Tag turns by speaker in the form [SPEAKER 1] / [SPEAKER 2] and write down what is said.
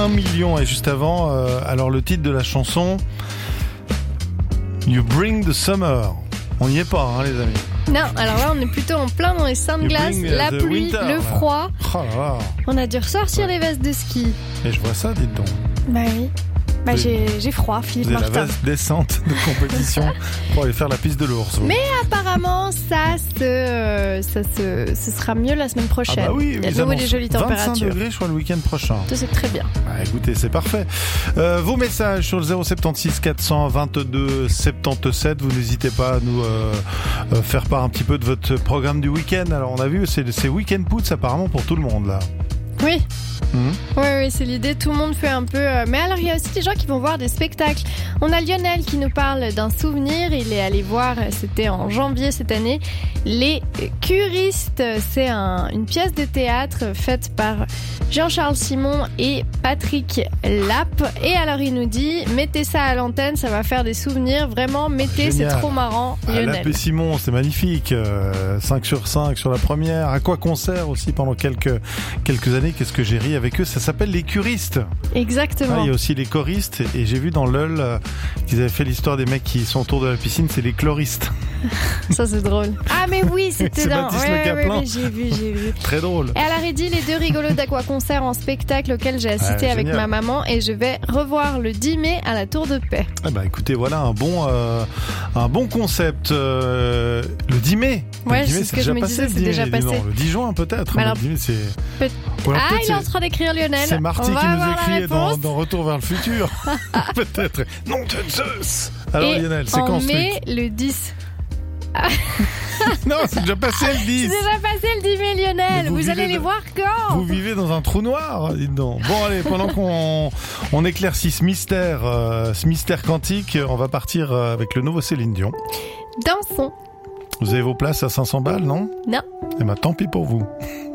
[SPEAKER 1] 1 million. Et juste avant, alors le titre de la chanson, You Bring the Summer. On n'y est pas, hein, les amis.
[SPEAKER 2] Non, alors là, on est plutôt en plein dans les seins de glace, la pluie,
[SPEAKER 1] winter,
[SPEAKER 2] le froid.
[SPEAKER 1] Oh là là.
[SPEAKER 2] On a dû ressortir les vestes de ski.
[SPEAKER 1] Et je vois ça, dites donc.
[SPEAKER 2] Bah oui. Bah j'ai froid, Philippe
[SPEAKER 1] Vous avez
[SPEAKER 2] Martin.
[SPEAKER 1] la veste descente de compétition pour aller faire la piste de l'ours.
[SPEAKER 2] Mais apparemment, ce sera mieux la semaine prochaine.
[SPEAKER 1] Ah bah oui,
[SPEAKER 2] il y a de nouveau des jolies
[SPEAKER 1] 25
[SPEAKER 2] températures.
[SPEAKER 1] degrés, je crois, le week-end prochain.
[SPEAKER 2] Ça, c'est très bien.
[SPEAKER 1] Ah, écoutez, c'est parfait. Vos messages sur le 076 422 77. Vous n'hésitez pas à nous faire part un petit peu de votre programme du week-end. Alors, on a vu, c'est Week-end Putz apparemment pour tout le monde, là.
[SPEAKER 2] Oui. Oui, c'est l'idée. Tout le monde fait un peu. Mais alors, il y a aussi des gens qui vont voir des spectacles. On a Lionel qui nous parle d'un souvenir. Il est allé voir, c'était en janvier cette année, Les Curistes. C'est une pièce de théâtre faite par Jean-Charles Simon et Patrick Lappe. Et alors, il nous dit, mettez ça à l'antenne, ça va faire des souvenirs. Vraiment, mettez,
[SPEAKER 1] Génial.
[SPEAKER 2] c'est trop marrant. Lionel.
[SPEAKER 1] Lappe et Simon, c'est magnifique. 5 sur 5 sur la première. À quoi concert aussi pendant quelques années. Qu'est-ce que j'ai ri avec eux. Ça s'appelle Les Curistes.
[SPEAKER 2] Exactement.
[SPEAKER 1] Il y a aussi les choristes. Et j'ai vu dans LOL qu'ils avaient fait l'histoire des mecs qui sont autour de la piscine. C'est les chloristes.
[SPEAKER 2] Ça, c'est drôle. Ah, mais oui, c'était
[SPEAKER 1] C'est
[SPEAKER 2] dans...
[SPEAKER 1] Baptiste Le Caplin.
[SPEAKER 2] Ouais, j'ai vu.
[SPEAKER 1] Très drôle.
[SPEAKER 2] Et alors, il dit les deux rigolos d'Aqua-Concert en spectacle auquel j'ai assisté avec
[SPEAKER 1] génial.
[SPEAKER 2] ma maman et je vais revoir le 10 mai à la Tour de Paix.
[SPEAKER 1] Eh ben, écoutez, voilà un bon concept. Le 10 mai.
[SPEAKER 2] Ouais,
[SPEAKER 1] le 10 mai,
[SPEAKER 2] c'est ce que je me disais, c'est déjà passé.
[SPEAKER 1] Non, le 10 juin peut-être.
[SPEAKER 2] Mais alors,
[SPEAKER 1] le 10 mai, c'est... Ou alors,
[SPEAKER 2] Ah,
[SPEAKER 1] peut-être
[SPEAKER 2] il est en train d'écrire Lionel.
[SPEAKER 1] C'est Marty
[SPEAKER 2] On va
[SPEAKER 1] qui nous
[SPEAKER 2] avoir la
[SPEAKER 1] écrit
[SPEAKER 2] réponse.
[SPEAKER 1] dans Retour vers le futur. Peut-être. Non de Zeus. Alors
[SPEAKER 2] Et
[SPEAKER 1] Lionel, c'est
[SPEAKER 2] en
[SPEAKER 1] quand ce
[SPEAKER 2] mai,
[SPEAKER 1] truc
[SPEAKER 2] le 10.
[SPEAKER 1] Non, c'est déjà passé le 10.
[SPEAKER 2] C'est déjà passé le 10 mai, Lionel.
[SPEAKER 1] Mais
[SPEAKER 2] Vous allez les voir quand?
[SPEAKER 1] Vous vivez dans un trou noir, dites donc. Bon, allez, pendant qu'on éclaircit ce mystère quantique, on va partir avec le nouveau Céline Dion.
[SPEAKER 2] Dansons.
[SPEAKER 1] Vous avez vos places à 500 balles, non?
[SPEAKER 2] Non.
[SPEAKER 1] Eh ben, tant pis pour vous.